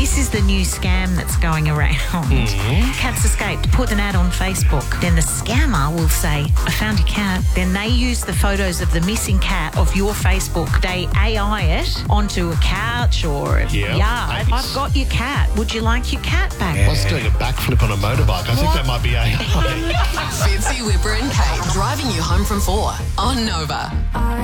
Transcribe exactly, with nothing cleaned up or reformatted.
This is the new scam that's going around. Mm-hmm. Cat's escaped. Put an ad on Facebook. Then the scammer will say, I found your cat. Then they use the photos of the missing cat of your Facebook. They A I it onto a couch or a Yep. yard. Nice. I've got your cat. Would you like your cat back? I was doing a backflip on a motorbike. I think What? that might be A I. Fitzy, Whipper and Kate driving you home from four on Nova.